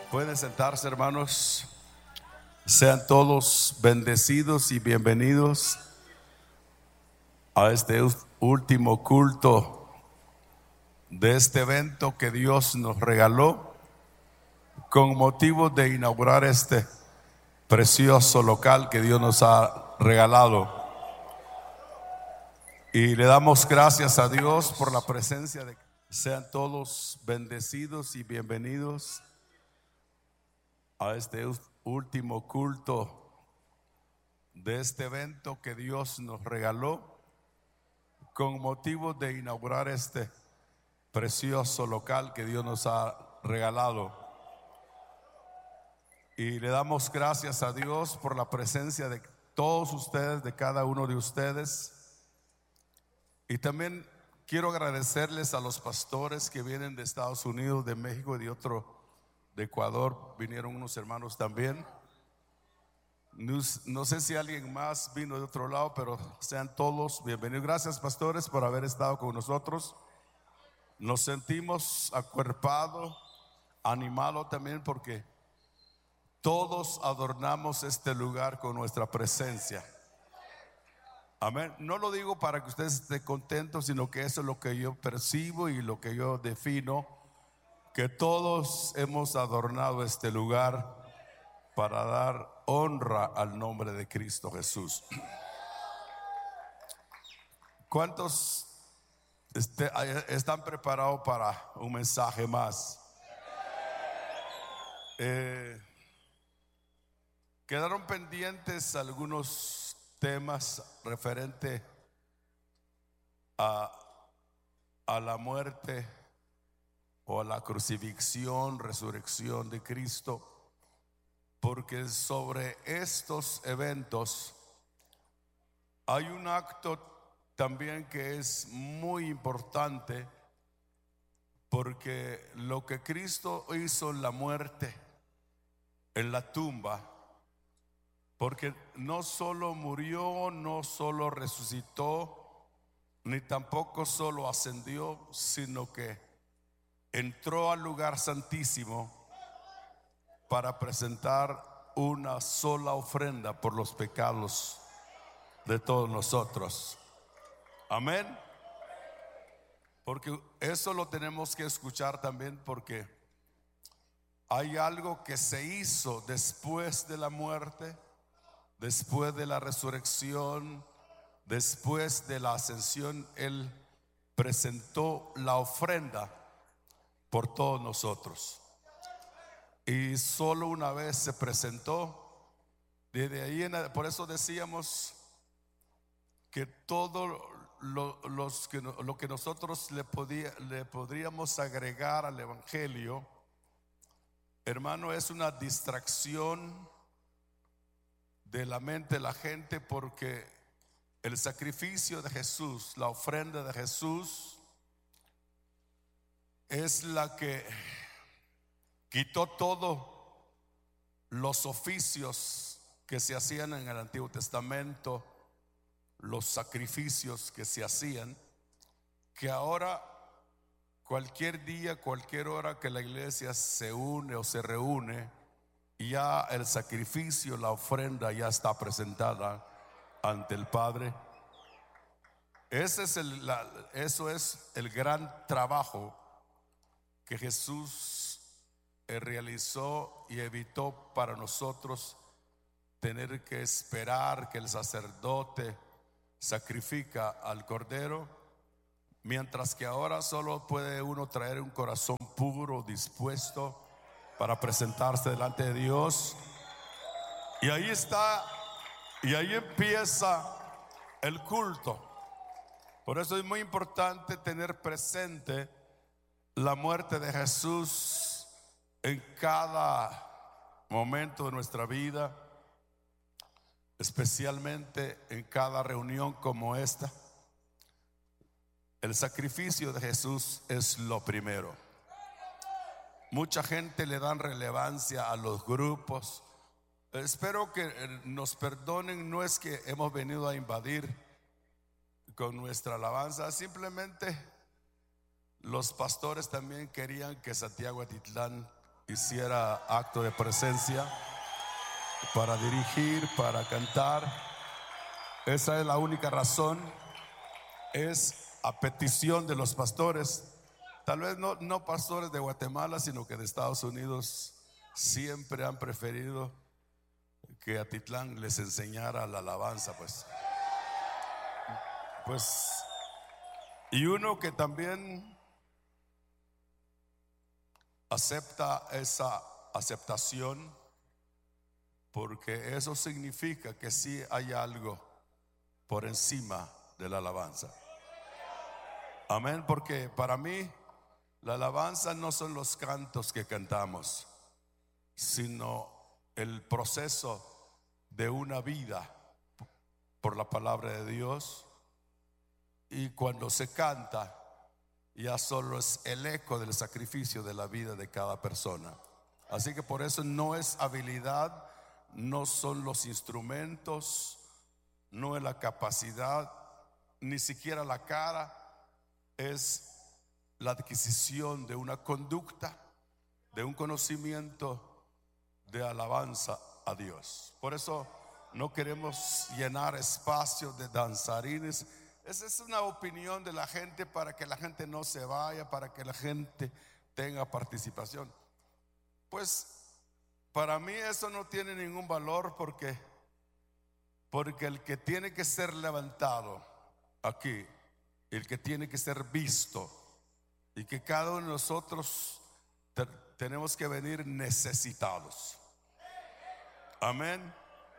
Pueden sentarse, hermanos. Sean todos bendecidos y bienvenidos a este último culto de este evento que Dios nos regaló con motivo de inaugurar este precioso local que Dios nos ha regalado. Y le damos gracias a Dios por la presencia de... Sean todos bendecidos y bienvenidos a este último culto de este evento que Dios nos regaló con motivo de inaugurar este precioso local que Dios nos ha regalado. Y le damos gracias a Dios por la presencia de todos ustedes, de cada uno de ustedes. Y también quiero agradecerles a los pastores que vienen de Estados Unidos, de México y de Ecuador. Vinieron unos hermanos también. No sé si alguien más vino de otro lado, pero sean todos bienvenidos. Gracias, pastores, por haber estado con nosotros. Nos sentimos acuerpados, animados también, porque todos adornamos este lugar con nuestra presencia. Amén. No lo digo para que ustedes estén contentos, sino que eso es lo que yo percibo y lo que yo defino, que todos hemos adornado este lugar para dar honra al nombre de Cristo Jesús. ¿Cuántos están preparados para un mensaje más? Quedaron pendientes algunos temas referente a la muerte o a la crucifixión, resurrección de Cristo, porque sobre estos eventos hay un acto también que es muy importante, porque lo que Cristo hizo en la muerte, en la tumba, porque no solo murió, no solo resucitó, ni tampoco solo ascendió, sino que entró al lugar santísimo para presentar una sola ofrenda por los pecados de todos nosotros. Amén. Porque eso lo tenemos que escuchar también, porque hay algo que se hizo después de la muerte, después de la resurrección, después de la ascensión. Él presentó la ofrenda por todos nosotros, y solo una vez se presentó. Desde ahí por eso decíamos que todo lo que nosotros le podríamos agregar al evangelio, hermano, es una distracción de la mente de la gente, porque el sacrificio de Jesús, la ofrenda de Jesús, es la que quitó todos los oficios que se hacían en el Antiguo Testamento, los sacrificios que se hacían, que ahora cualquier día, cualquier hora que la iglesia se une o se reúne, ya el sacrificio, la ofrenda ya está presentada ante el Padre. Eso es el gran trabajo que Jesús realizó, y evitó para nosotros tener que esperar que el sacerdote sacrifica al cordero, mientras que ahora solo puede uno traer un corazón puro, dispuesto para presentarse delante de Dios. Y ahí está, y ahí empieza el culto. Por eso es muy importante tener presente la muerte de Jesús en cada momento de nuestra vida, especialmente en cada reunión como esta. El sacrificio de Jesús es lo primero. Mucha gente le dan relevancia a los grupos. Espero que nos perdonen, no es que hemos venido a invadir con nuestra alabanza, simplemente los pastores también querían que Santiago Atitlán hiciera acto de presencia para dirigir, para cantar. Esa es la única razón. Es a petición de los pastores. Tal vez no pastores de Guatemala, sino que de Estados Unidos siempre han preferido que Atitlán les enseñara la alabanza, pues, y uno que también acepta esa aceptación, porque eso significa que sí hay algo por encima de la alabanza. Amén, porque para mí la alabanza no son los cantos que cantamos, sino el proceso de una vida por la palabra de Dios. Y cuando se canta, ya solo es el eco del sacrificio de la vida de cada persona. Así que por eso no es habilidad, no son los instrumentos, no es la capacidad, ni siquiera la cara. Es la adquisición de una conducta, de un conocimiento de alabanza a Dios. Por eso no queremos llenar espacios de danzarines. Esa es una opinión de la gente para que la gente no se vaya, para que la gente tenga participación. Pues para mí eso no tiene ningún valor, porque el que tiene que ser levantado aquí, el que tiene que ser visto, y que cada uno de nosotros tenemos que venir necesitados. Amén.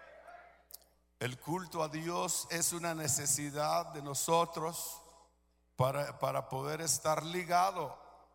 El culto a Dios es una necesidad de nosotros para poder estar ligado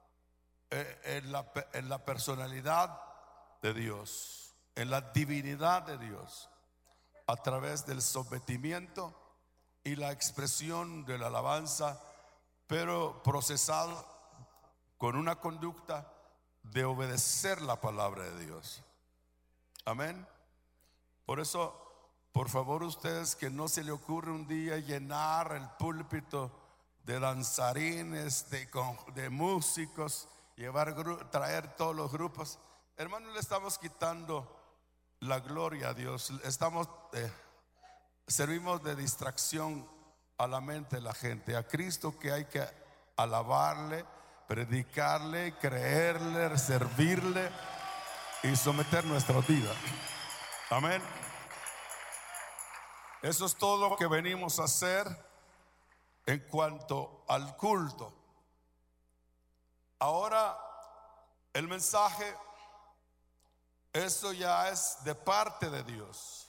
en la personalidad de Dios, en la divinidad de Dios, a través del sometimiento y la expresión de la alabanza, pero procesado con una conducta de obedecer la palabra de Dios. Amén. Por eso, por favor, ustedes, que no se le ocurre un día llenar el púlpito de danzarines, de músicos, traer todos los grupos. Hermanos, le estamos quitando la gloria a Dios. Servimos de distracción a la mente de la gente. A Cristo, que hay que alabarle, predicarle, creerle, servirle y someter nuestra vida. Amén. Eso es todo lo que venimos a hacer en cuanto al culto. Ahora, el mensaje, eso ya es de parte de Dios,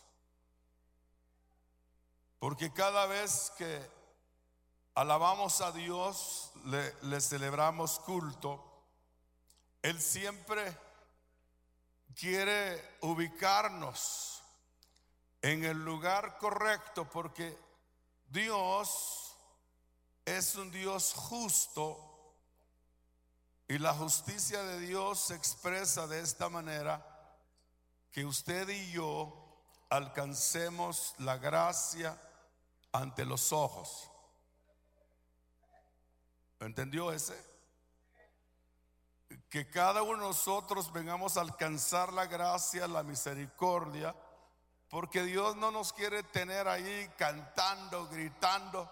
porque cada vez que alabamos a Dios, le celebramos culto, Él siempre quiere ubicarnos en el lugar correcto, porque Dios es un Dios justo, y la justicia de Dios se expresa de esta manera: que usted y yo alcancemos la gracia ante los ojos. ¿Entendió ese? Que cada uno de nosotros vengamos a alcanzar la gracia, la misericordia, porque Dios no nos quiere tener ahí cantando, gritando.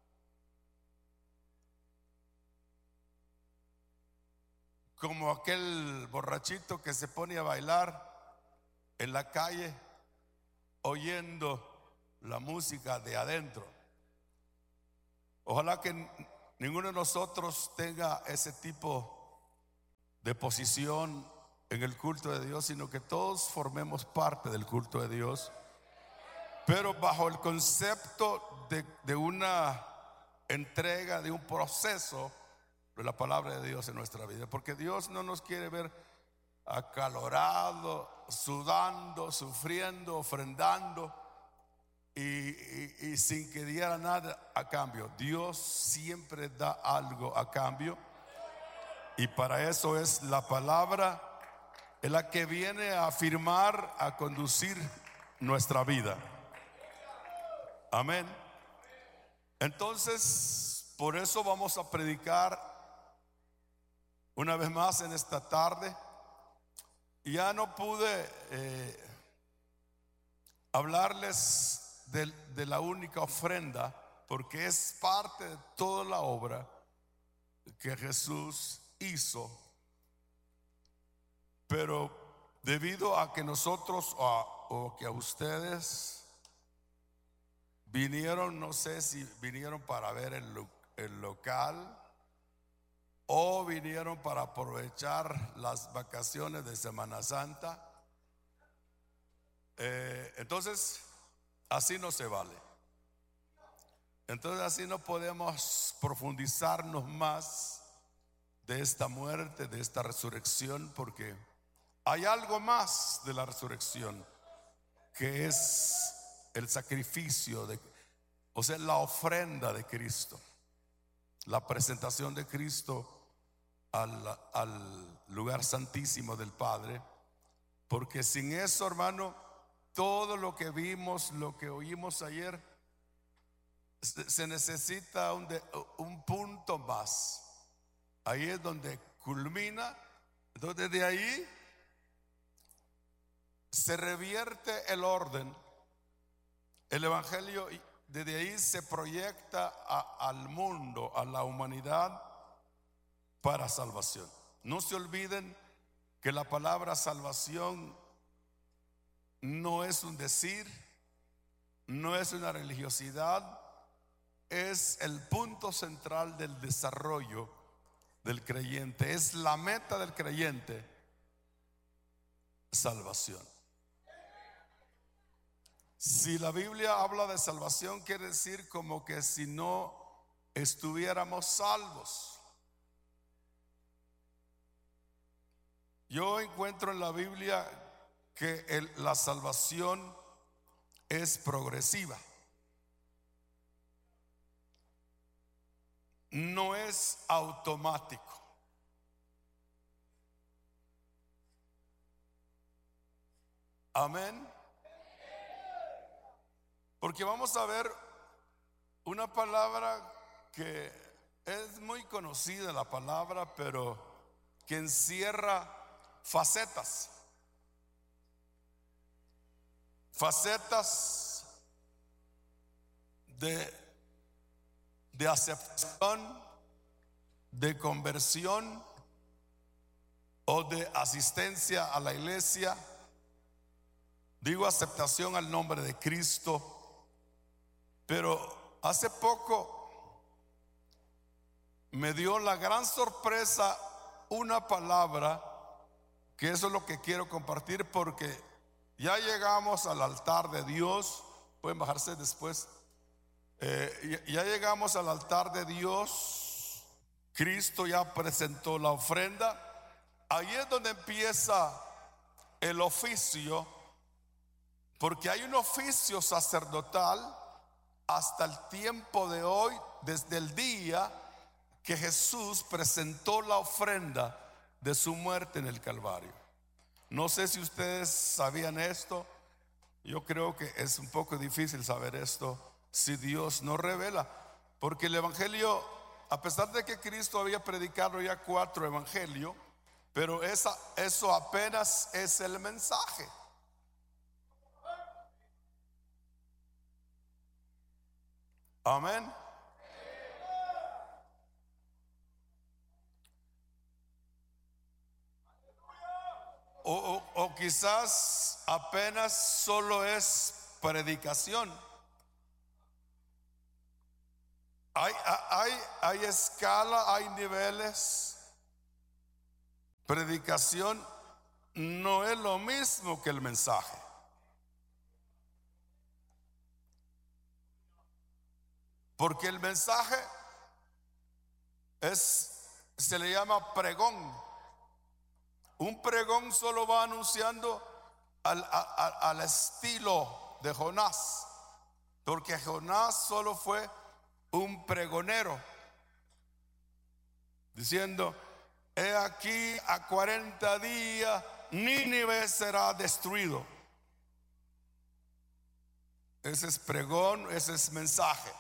Como aquel borrachito que se pone a bailar en la calle oyendo la música de adentro. Ojalá que ninguno de nosotros tenga ese tipo de posición en el culto de Dios, sino que todos formemos parte del culto de Dios, pero bajo el concepto de una entrega, de un proceso de la palabra de Dios en nuestra vida, porque Dios no nos quiere ver acalorado, sudando, sufriendo, ofrendando y sin que diera nada a cambio. Dios siempre da algo a cambio, y para eso es la palabra, es la que viene a afirmar, a conducir nuestra vida. Amén. Entonces, por eso vamos a predicar una vez más en esta tarde ya no pude hablarles de la única ofrenda, porque es parte de toda la obra que Jesús hizo. Pero debido a que nosotros o que a ustedes vinieron, no sé si vinieron para ver el local o vinieron para aprovechar las vacaciones de Semana Santa, entonces así no se vale. Entonces así no podemos profundizarnos más de esta muerte, de esta resurrección, porque hay algo más de la resurrección, que es el sacrificio o sea, la ofrenda de Cristo, la presentación de Cristo al lugar santísimo del Padre. Porque sin eso, hermano, todo lo que vimos, lo que oímos ayer, se necesita un punto más. Ahí es donde culmina. Entonces de ahí se revierte el orden, el evangelio, y desde ahí se proyecta al mundo, a la humanidad, para salvación. No se olviden que la palabra salvación no es un decir, no es una religiosidad, es el punto central del desarrollo del creyente, es la meta del creyente: salvación. Si la Biblia habla de salvación, quiere decir como que si no estuviéramos salvos. Yo encuentro en la Biblia que la salvación es progresiva, no es automático. Amén. Porque vamos a ver una palabra que es muy conocida, la palabra, pero que encierra facetas de aceptación, de conversión o de asistencia a la iglesia. Digo aceptación al nombre de Cristo. Pero hace poco me dio la gran sorpresa una palabra, que eso es lo que quiero compartir, porque ya llegamos al altar de Dios. Pueden bajarse después. Ya llegamos al altar de Dios. Cristo ya presentó la ofrenda. Ahí es donde empieza el oficio, porque hay un oficio sacerdotal hasta el tiempo de hoy, desde el día que Jesús presentó la ofrenda de su muerte en el Calvario. No sé si ustedes sabían esto. Yo creo que es un poco difícil saber esto si Dios no revela, porque el evangelio, a pesar de que Cristo había predicado ya 4 evangelios, pero eso apenas es el mensaje. Amén. O quizás apenas solo es predicación. Hay escala, hay niveles. Predicación no es lo mismo que el mensaje. Porque el mensaje se le llama pregón. Un pregón solo va anunciando al estilo de Jonás, porque Jonás solo fue un pregonero, diciendo: he aquí, a 40 días Nínive será destruido. Ese es pregón, ese es mensaje.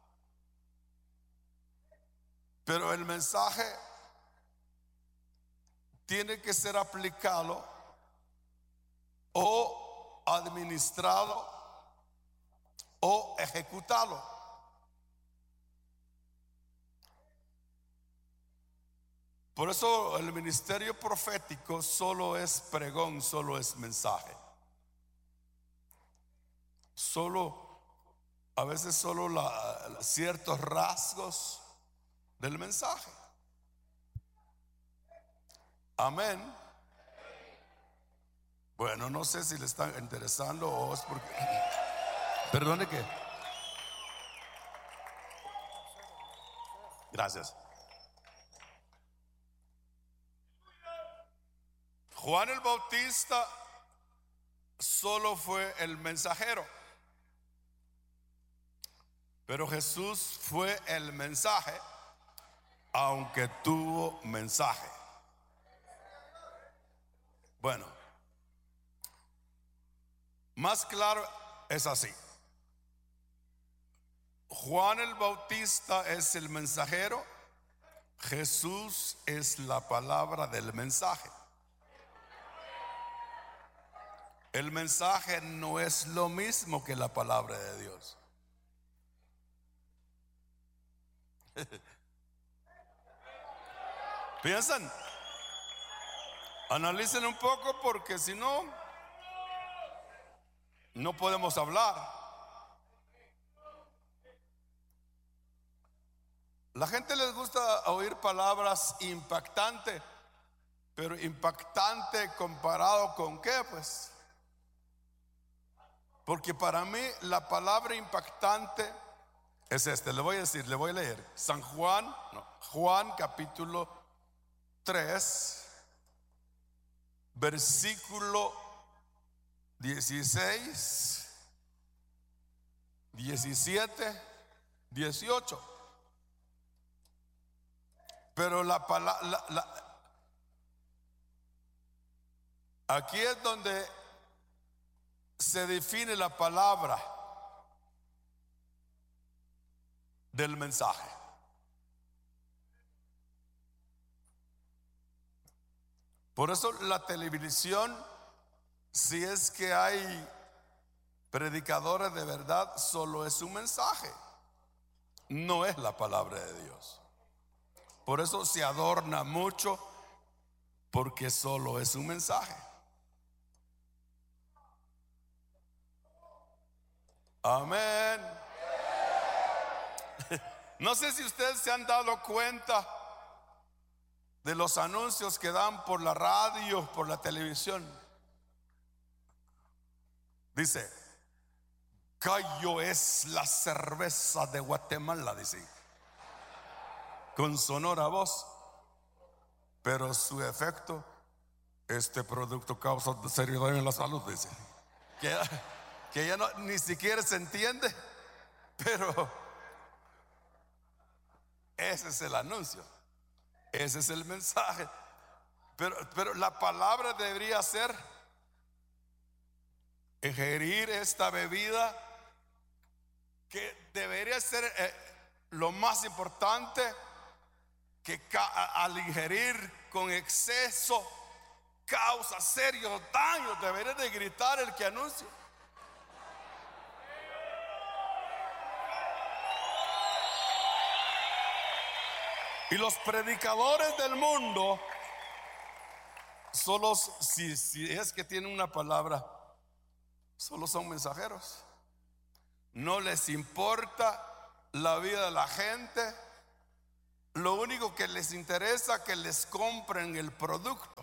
Pero el mensaje tiene que ser aplicado o administrado o ejecutado. Por eso el ministerio profético solo es pregón, solo es mensaje. A veces solo ciertos rasgos del mensaje. Amén. Bueno, no sé si le están interesando o es porque... Perdone que... Gracias. Juan el Bautista solo fue el mensajero, pero Jesús fue el mensaje, aunque tuvo mensaje. Bueno, más claro es así. Juan el Bautista es el mensajero, Jesús es la palabra del mensaje. El mensaje no es lo mismo que la palabra de Dios. Piensan, analicen un poco porque si no, no podemos hablar. La gente les gusta oír palabras impactantes, pero impactante comparado con qué, pues. Porque para mí la palabra impactante es le voy a decir, le voy a leer Juan capítulo 3, versículo 16, 17, 18. Pero aquí es donde se define la palabra del mensaje. Por eso la televisión, si es que hay predicadores de verdad, solo es un mensaje, no es la palabra de Dios. Por eso se adorna mucho, porque solo es un mensaje. Amén. No sé si ustedes se han dado cuenta de los anuncios que dan por la radio, por la televisión. Dice: Gallo es la cerveza de Guatemala, dice, con sonora voz. Pero su efecto, este producto causa serio daño en la salud, dice. Que ya no, ni siquiera se entiende, pero ese es el anuncio, ese es el mensaje. Pero la palabra debería ser: ingerir esta bebida, que debería ser lo más importante, que al ingerir con exceso causa serios daños. Debería de gritar el que anuncia. Y los predicadores del mundo, solo si es que tienen una palabra, solo son mensajeros. No les importa la vida de la gente. Lo único que les interesa es que les compren el producto.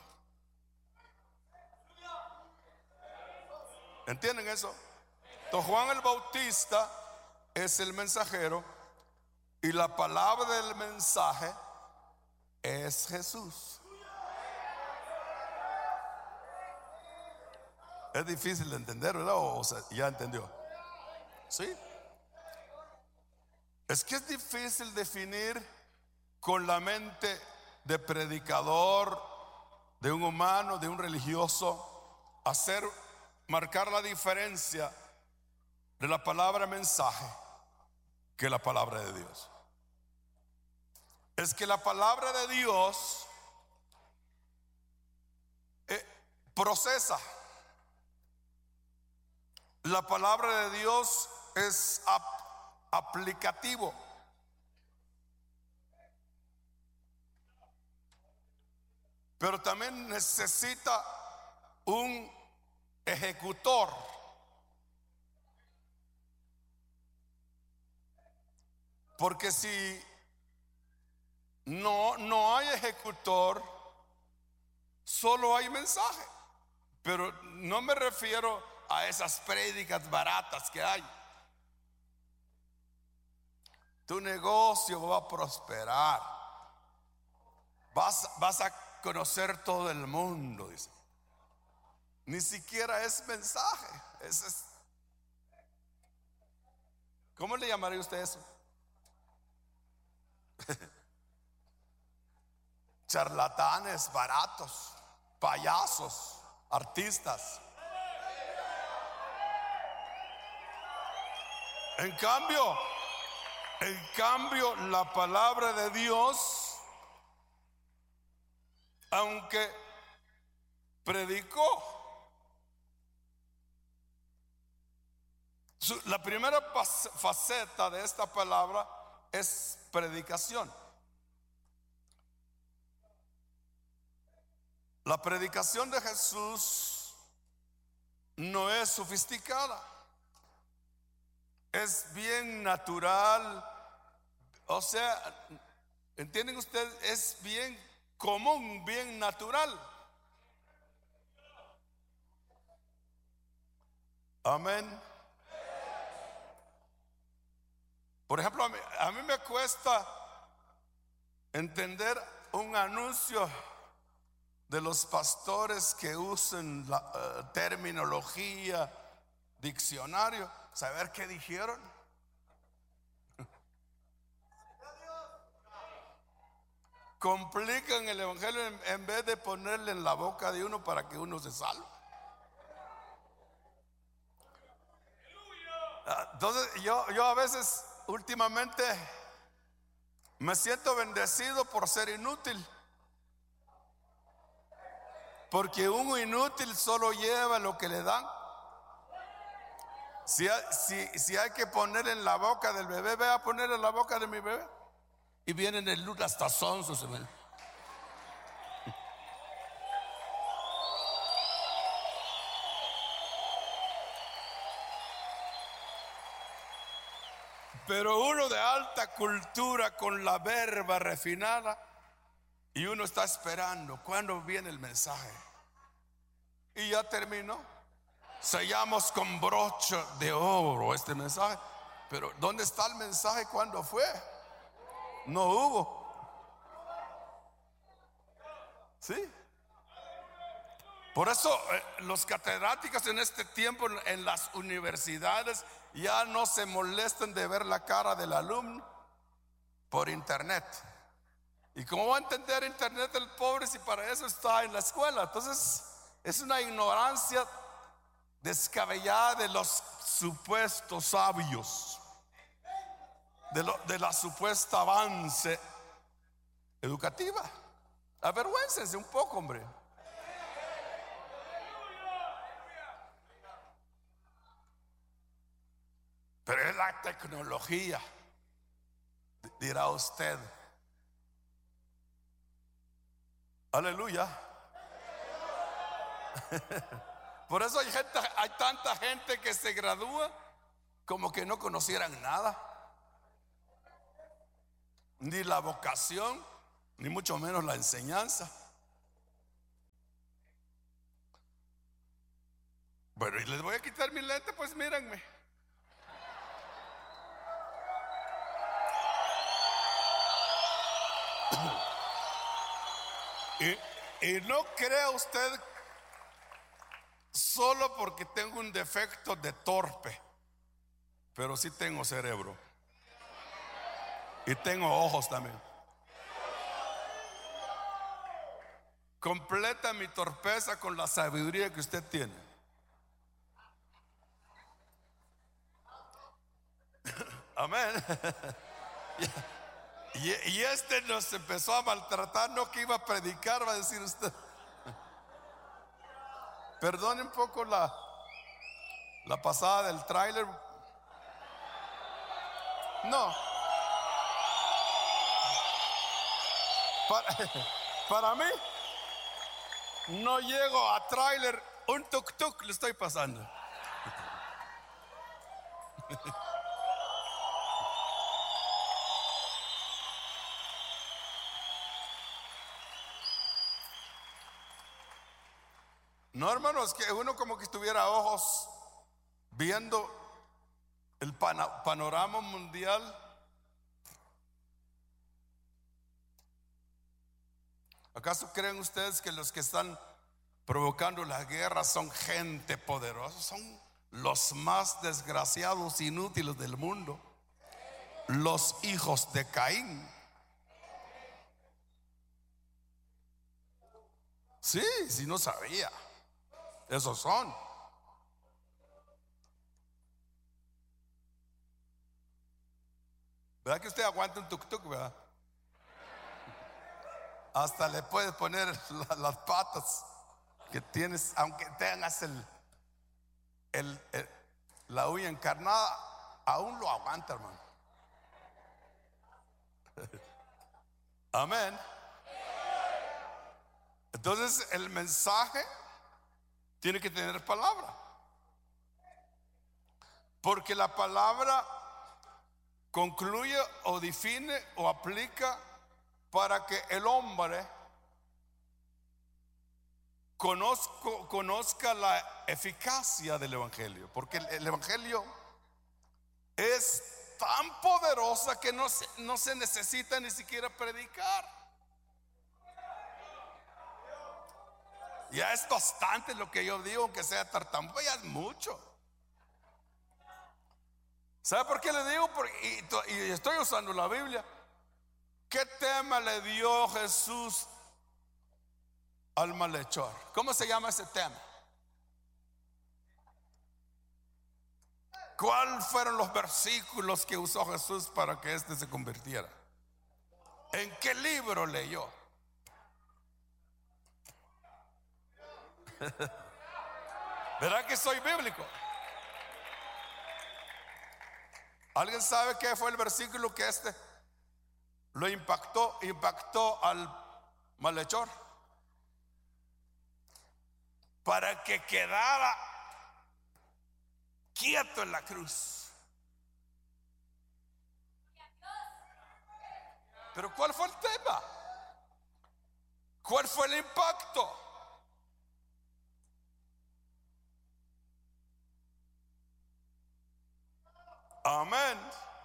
¿Entienden eso? Entonces Juan el Bautista es el mensajero, y la palabra del mensaje es Jesús. Es difícil de entender, ¿verdad? O sea, ya entendió. ¿Sí? Es que es difícil definir con la mente de predicador, de un humano, de un religioso, marcar la diferencia de la palabra mensaje que la palabra de Dios. Es que la palabra de Dios procesa, La palabra de Dios es aplicativo. Pero también necesita un ejecutor. Porque si no hay ejecutor, solo hay mensaje. Pero no me refiero a esas prédicas baratas que hay. Tu negocio va a prosperar. Vas a conocer todo el mundo, dice. Ni siquiera es mensaje. ¿Cómo le llamaría usted eso? Charlatanes baratos, payasos, artistas. En cambio, la palabra de Dios, aunque predicó, la primera faceta de esta palabra es predicación. La predicación de Jesús no es sofisticada, es bien natural. O sea, ¿entienden ustedes? Es bien común, bien natural. Amén. Por ejemplo, a mí me cuesta entender un anuncio de los pastores que usen la terminología, diccionario, saber qué dijeron. Complican el evangelio en vez de ponerle en la boca de uno para que uno se salve. Entonces yo a veces últimamente me siento bendecido por ser inútil, porque un inútil solo lleva lo que le dan. Si hay que poner en la boca del bebé, ve a poner en la boca de mi bebé. Y vienen el luz hasta sonsos. Pero uno de alta cultura, con la verba refinada, y uno está esperando cuándo viene el mensaje. Y ya terminó. Sellamos con broche de oro este mensaje. Pero ¿dónde está el mensaje? ¿Cuándo fue? No hubo. ¿Sí? Por eso los catedráticos en este tiempo en las universidades ya no se molestan de ver la cara del alumno por internet. ¿Y cómo va a entender internet el pobre si para eso está en la escuela? Entonces es una ignorancia descabellada de los supuestos sabios, de la supuesta avance educativa. Avergüéncense un poco, hombre. Pero es la tecnología, dirá usted. Aleluya. Por eso hay tanta gente que se gradúa como que no conocieran nada, ni la vocación, ni mucho menos la enseñanza. Bueno, y les voy a quitar mi lente, pues mírenme. Y no crea usted solo porque tengo un defecto de torpe, pero sí tengo cerebro y tengo ojos también. Completa mi torpeza con la sabiduría que usted tiene. Amén. Y este nos empezó a maltratar, no que iba a predicar, va a decir usted. Perdone un poco La pasada del tráiler, no. Para, para mí, no llego a tráiler, un tuk-tuk le estoy pasando. No, hermanos, que uno como que tuviera ojos viendo el panorama mundial. ¿Acaso creen ustedes que los que están provocando la guerra son gente poderosa? Son los más desgraciados, inútiles del mundo, los hijos de Caín. Sí, si no sabía, esos son. ¿Verdad que usted aguanta un tuk-tuk, verdad? Hasta le puedes poner las patas que tienes, aunque tengas la uña encarnada, aún lo aguanta, hermano. Amén. Entonces el mensaje tiene que tener palabra, porque la palabra concluye o define o aplica para que el hombre conozca la eficacia del evangelio, porque el evangelio es tan poderosa que no se necesita ni siquiera predicar. Ya es bastante lo que yo digo, que sea tartamudo, ya es mucho. ¿Sabe por qué le digo? Y estoy usando la Biblia. ¿Qué tema le dio Jesús al malhechor? ¿Cómo se llama ese tema? ¿Cuáles fueron los versículos que usó Jesús para que éste se convirtiera? ¿En qué libro leyó? ¿Verdad que soy bíblico? ¿Alguien sabe qué fue el versículo que lo impactó al malhechor? Para que quedara quieto en la cruz. Pero ¿cuál fue el tema? ¿Cuál fue el impacto? Amén.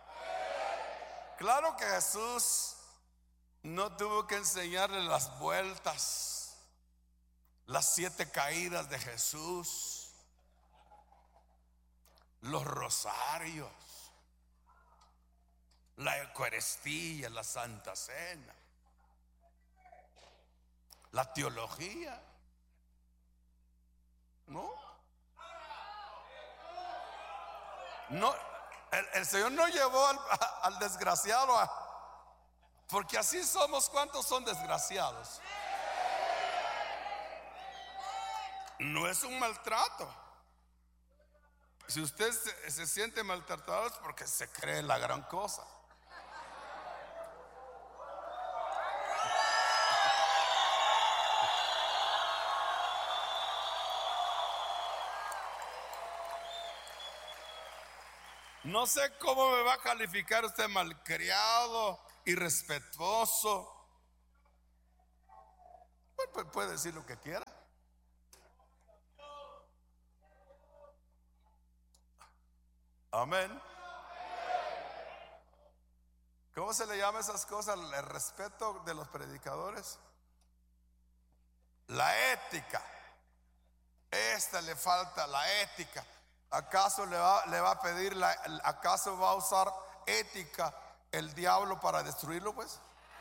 Claro que Jesús no tuvo que enseñarle las vueltas, las 7 caídas de Jesús, los rosarios, la Eucaristía, la Santa Cena, la teología. No, el Señor no llevó al desgraciado porque así somos. ¿Cuántos son desgraciados? No es un maltrato. Si usted se siente maltratado es porque se cree la gran cosa. No sé cómo me va a calificar usted: malcriado, irrespetuoso. Pues puede decir lo que quiera. Amén. ¿Cómo se le llama a esas cosas? El respeto de los predicadores. La ética. Esta le falta la ética. ¿Acaso le va a pedir acaso va a usar ética el diablo para destruirlo, pues?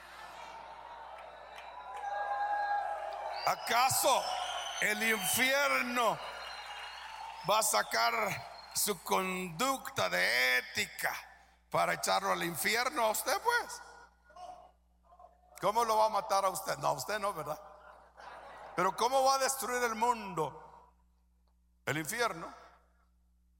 ¿Acaso el infierno va a sacar su conducta de ética para echarlo al infierno a usted, pues? ¿Cómo lo va a matar a usted? No, a usted no, ¿verdad? Pero ¿cómo va a destruir el mundo? El infierno.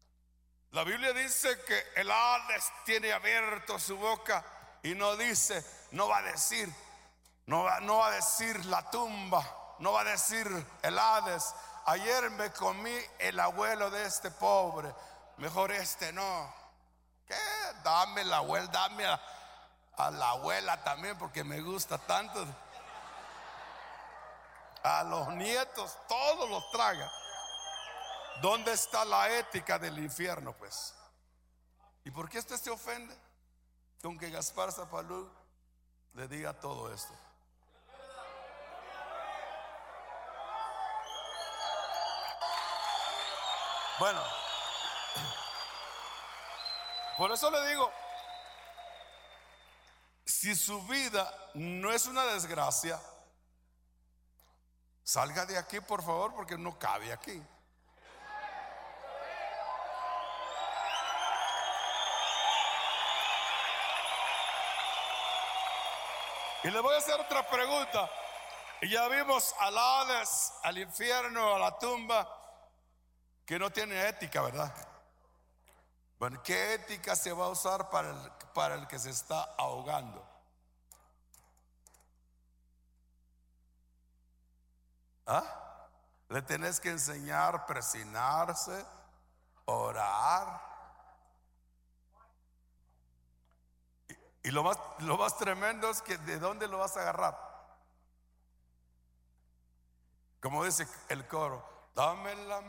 La Biblia dice que el Hades tiene abierto su boca y no dice, no va a decir, no va a decir la tumba, no va a decir el Hades. Ayer me comí el abuelo de este pobre, mejor este no. ¿Qué? Dame la abuela, dame a la abuela también porque me gusta tanto. A los nietos todos los traga. ¿Dónde está la ética del infierno, pues? ¿Y por qué usted se ofende con que Gaspar Zapalú le diga todo esto? Bueno, por eso le digo, si su vida no es una desgracia, salga de aquí, por favor, porque no cabe aquí. Y le voy a hacer otra pregunta. Ya vimos al Hades, al infierno, a la tumba, que no tiene ética, ¿verdad? Bueno, ¿qué ética se va a usar para el que se está ahogando? ¿Ah? Le tenés que enseñar a presinarse, orar. Y lo más tremendo es que ¿de dónde lo vas a agarrar? Como dice el coro, dame la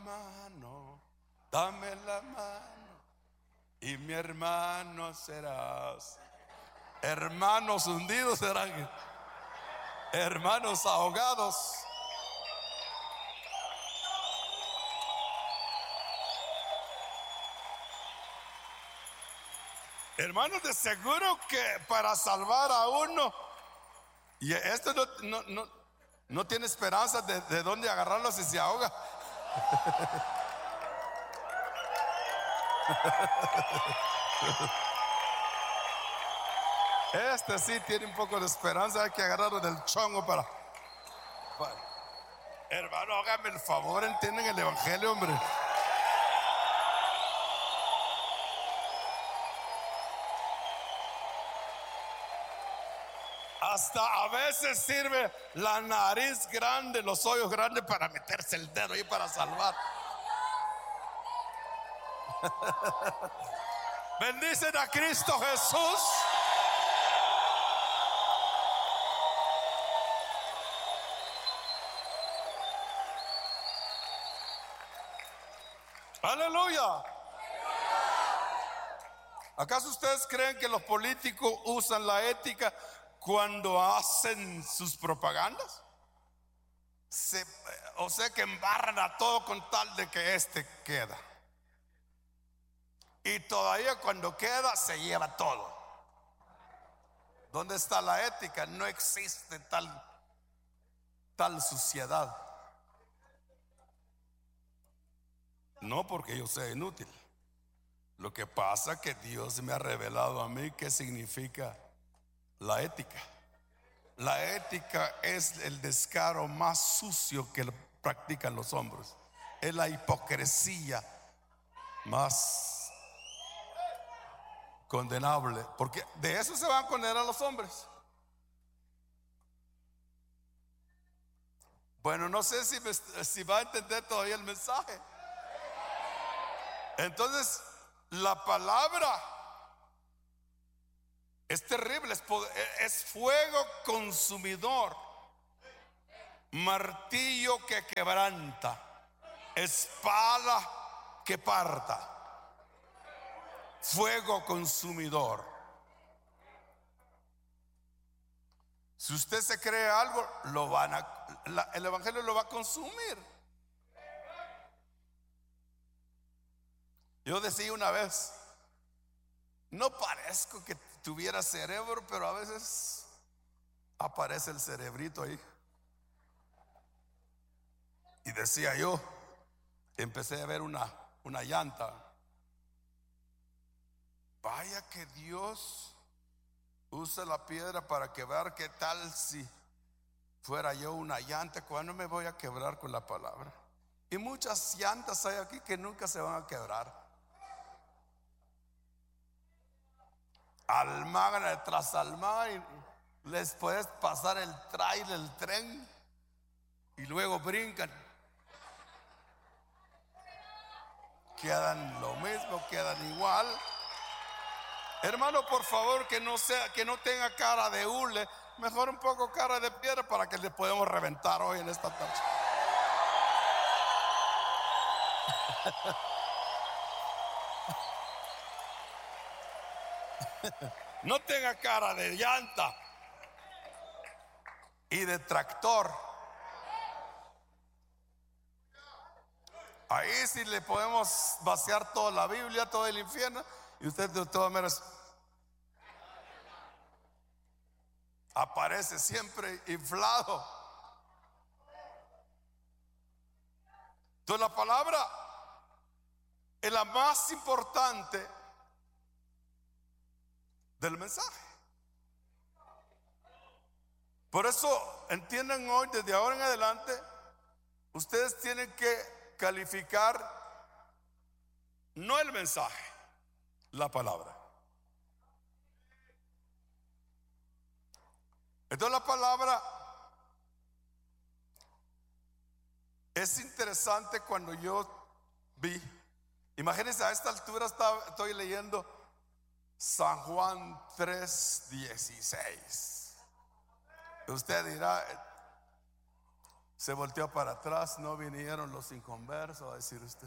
mano, y mi hermano serás. Hermanos hundidos serán, hermanos ahogados. Hermanos, de seguro que para salvar a uno, y esto no tiene esperanza de dónde agarrarlo si se ahoga. Este sí tiene un poco de esperanza, hay que agarrarlo del chongo para. Hermano, hágame el favor, entienden el evangelio, hombre. Hasta a veces sirve la nariz grande, los hoyos grandes para meterse el dedo ahí para salvar. Bendicen a Cristo Jesús. Aleluya. ¿Acaso ustedes creen que los políticos usan la ética cuando hacen sus propagandas? O sea que embarran a todo con tal de que este queda. Y todavía cuando queda se lleva todo. ¿Dónde está la ética? No existe tal suciedad. No porque yo sea inútil. Lo que pasa es que Dios me ha revelado a mí qué significa la ética. La ética es el descaro más sucio que practican los hombres. Es la hipocresía más condenable, porque de eso se van a condenar los hombres. Bueno, no sé si va a entender todavía el mensaje. Entonces, la palabra es terrible, es fuego consumidor, martillo que quebranta, espada que parta, fuego consumidor. Si usted se cree algo, el evangelio lo va a consumir. Yo decía una vez, no parezco que tuviera cerebro, pero a veces aparece el cerebrito ahí. Y decía yo, empecé a ver una llanta. Vaya que Dios usa la piedra para quebrar. ¿Qué tal si fuera yo una llanta? ¿Cuándo me voy a quebrar con la palabra? Y muchas llantas hay aquí que nunca se van a quebrar. Almagro tras Almagro, y les puedes pasar el trailer, el tren, y luego brincan. Quedan lo mismo, quedan igual. Hermano, por favor, que no tenga cara de hule, mejor un poco cara de piedra para que le podamos reventar hoy en esta tarde. No tenga cara de llanta y de tractor. Ahí sí le podemos vaciar toda la Biblia, todo el infierno, y usted de todas maneras aparece siempre inflado. Entonces la palabra es la más importante del mensaje. Por eso entiendan hoy, desde ahora en adelante, ustedes tienen que calificar no el mensaje, la palabra. Entonces la palabra es interesante. Cuando yo vi, imagínense, a esta altura estoy leyendo San Juan 3:16. Usted dirá, se volteó para atrás, no vinieron los inconversos, a decir usted.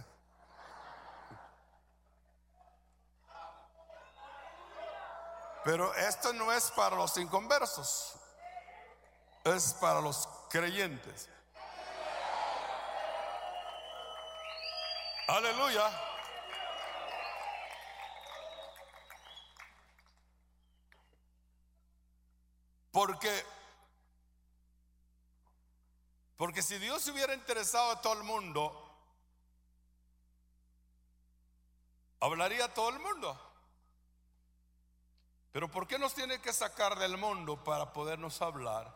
Pero esto no es para los inconversos, es para los creyentes. Aleluya. Porque si Dios se hubiera interesado a todo el mundo, hablaría a todo el mundo. Pero ¿por qué nos tiene que sacar del mundo para podernos hablar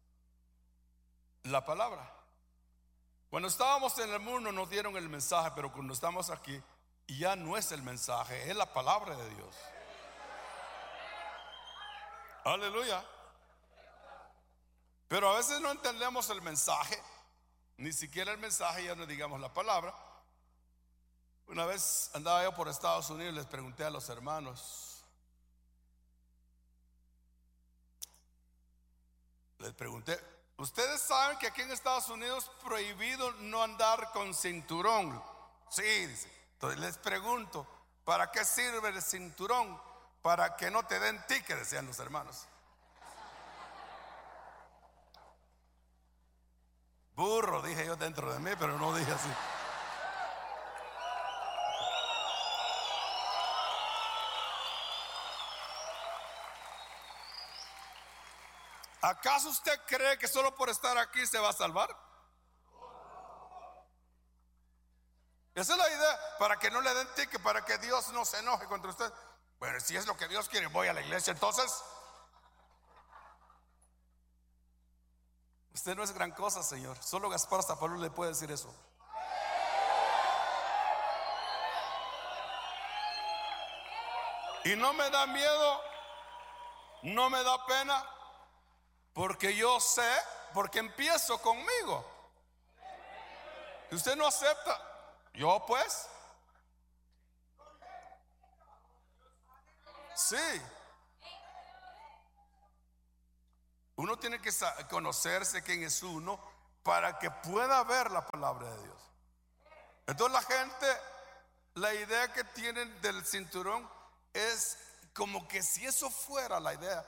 la palabra? Cuando estábamos en el mundo nos dieron el mensaje, pero cuando estamos aquí ya no es el mensaje, es la palabra de Dios. Aleluya. Pero a veces no entendemos el mensaje, ni siquiera el mensaje, ya no digamos la palabra. Una vez andaba yo por Estados Unidos y les pregunté a los hermanos, ¿ustedes saben que aquí en Estados Unidos es prohibido no andar con cinturón? Sí, dice. Entonces les pregunto, ¿para qué sirve el cinturón? Para que no te den ticket, decían los hermanos. Burro, dije yo dentro de mí, pero no dije así. ¿Acaso usted cree que solo por estar aquí se va a salvar? Esa es la idea, para que no le den ticket, para que Dios no se enoje contra usted. Bueno, si es lo que Dios quiere, voy a la iglesia entonces. Usted no es gran cosa, Señor. Solo Gaspar Zapalú le puede decir eso. Y no me da miedo, no me da pena, porque yo sé, porque empiezo conmigo. Si usted no acepta, yo pues, sí. Uno tiene que conocerse quién es uno para que pueda ver la palabra de Dios. Entonces la gente, la idea que tienen del cinturón es como que si eso fuera la idea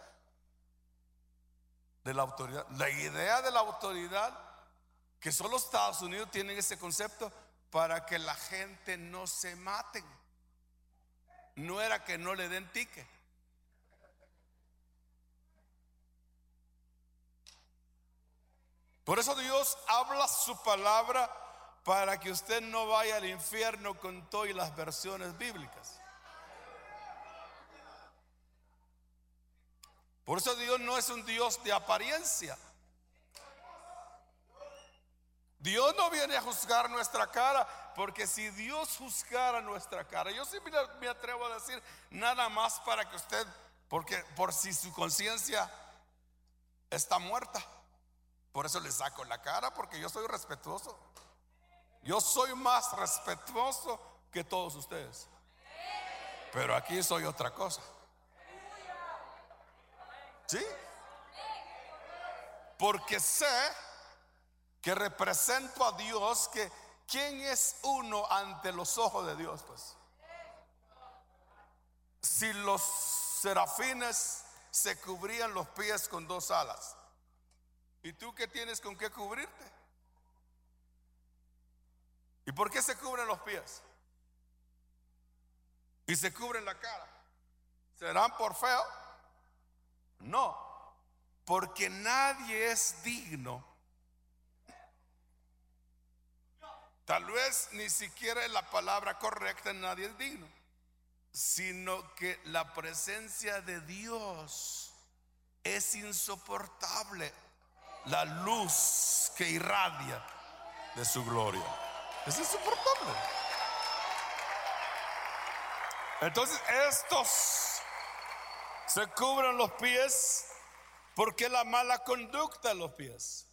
de la autoridad. La idea de la autoridad, que solo Estados Unidos tienen ese concepto, para que la gente no se maten. No era que no le den ticket. Por eso Dios habla su palabra para que usted no vaya al infierno con todas las versiones bíblicas. Por eso Dios no es un Dios de apariencia. Dios no viene a juzgar nuestra cara, porque si Dios juzgara nuestra cara, yo sí me atrevo a decir, nada más para que usted Porque por si su conciencia está muerta. Por eso le saco la cara, porque yo soy respetuoso. Yo soy más respetuoso que todos ustedes. Pero aquí soy otra cosa. ¿Sí? Porque sé que represento a Dios, que ¿quién es uno ante los ojos de Dios? Pues si los serafines se cubrían los pies con 2 alas, ¿y tú qué tienes con qué cubrirte? ¿Y por qué se cubren los pies? Y se cubren la cara. ¿Serán por feo? No, porque nadie es digno. Tal vez ni siquiera la palabra correcta, nadie es digno, sino que la presencia de Dios es insoportable. La luz que irradia de su gloria es insoportable. Entonces estos se cubren los pies porque la mala conducta en los pies.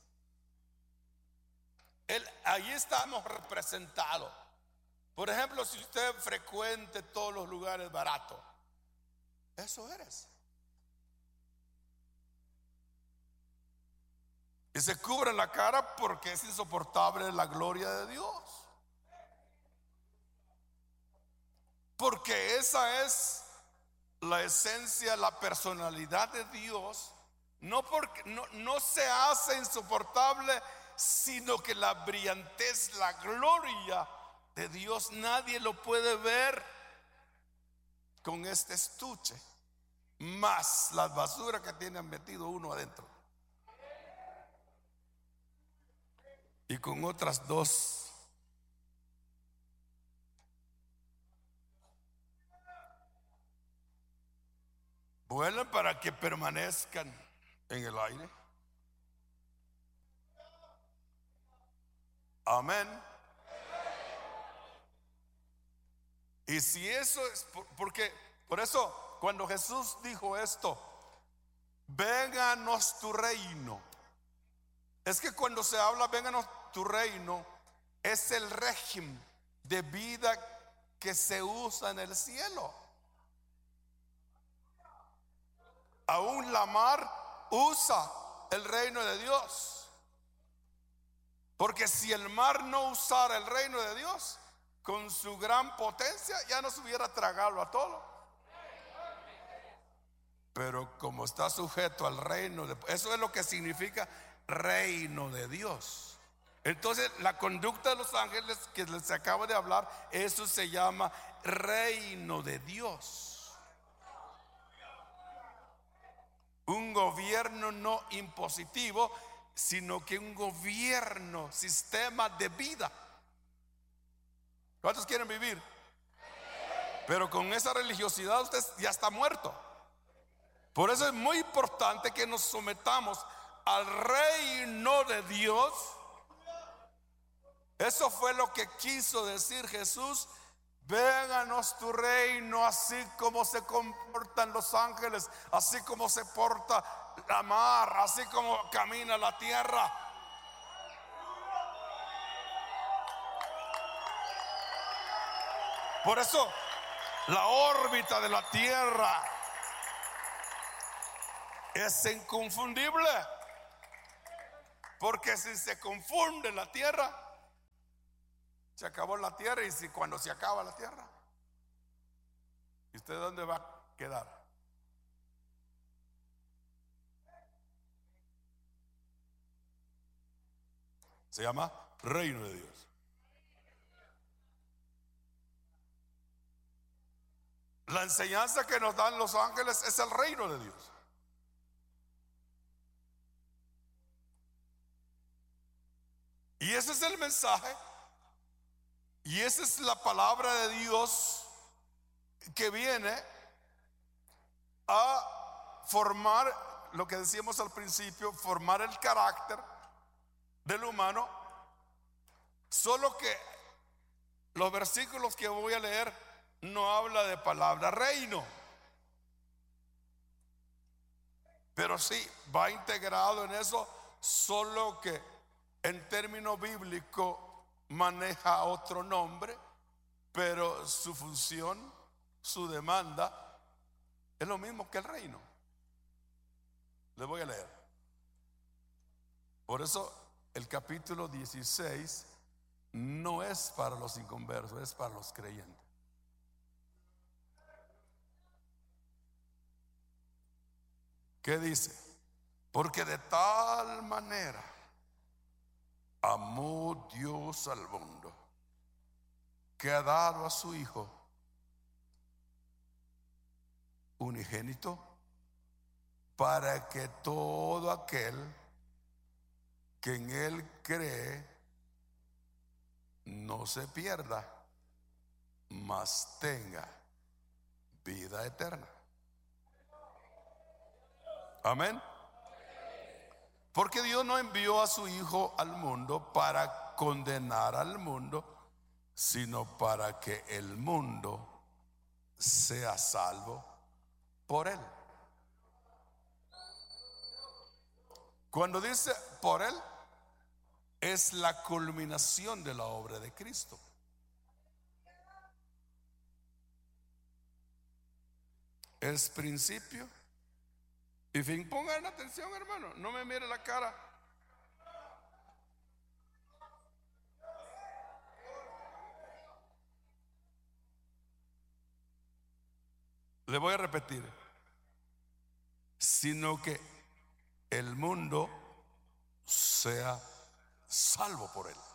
Allí estamos representados. Por ejemplo, si usted frecuente todos los lugares baratos, eso eres. Y se cubre la cara porque es insoportable la gloria de Dios. Porque esa es la esencia, la personalidad de Dios. No porque no se hace insoportable, sino que la brillantez, la gloria de Dios, nadie lo puede ver con este estuche, más las basuras que tiene metido uno adentro, y con otras 2. Vuelan para que permanezcan en el aire. Amén. Y si eso es porque, por eso cuando Jesús dijo esto, vénganos tu reino, es que cuando se habla vénganos tu reino, es el régimen de vida que se usa en el cielo. Aún la mar usa el reino de Dios. Porque si el mar no usara el reino de Dios, con su gran potencia ya nos hubiera tragado a todos. Pero como está sujeto al reino eso es lo que significa reino de Dios. Entonces la conducta de los ángeles que les acabo de hablar, eso se llama reino de Dios. Un gobierno no impositivo, sino que un gobierno, sistema de vida. ¿Cuántos quieren vivir? Pero con esa religiosidad usted ya está muerto. Por eso es muy importante que nos sometamos al reino de Dios. Eso fue lo que quiso decir Jesús. Vénganos tu reino, así como se comportan los ángeles, así como se porta la mar, así como camina la tierra. Por eso la órbita de la tierra es inconfundible. Porque si se confunde la tierra, se acabó la tierra. Y si cuando se acaba la tierra, ¿y usted dónde va a quedar? Se llama reino de Dios. La enseñanza que nos dan los ángeles es el reino de Dios. Y ese es el mensaje. Y esa es la palabra de Dios que viene a formar lo que decíamos al principio, formar el carácter del humano. Solo que los versículos que voy a leer no habla de palabra reino. Pero sí, va integrado en eso, solo que en término bíblico maneja otro nombre, pero su función, su demanda es lo mismo que el reino. Les voy a leer. Por eso el capítulo 16 no es para los inconversos, es para los creyentes. ¿Qué dice? Porque de tal manera amó Dios al mundo, que ha dado a su Hijo unigénito, para que todo aquel que en Él cree no se pierda, mas tenga vida eterna. Amén. Porque Dios no envió a su Hijo al mundo para condenar al mundo, sino para que el mundo sea salvo por Él. Cuando dice por Él, es la culminación de la obra de Cristo. Es principio y fin. Pongan atención, hermano, no me mire la cara. Le voy a repetir, sino que el mundo sea salvo por Él.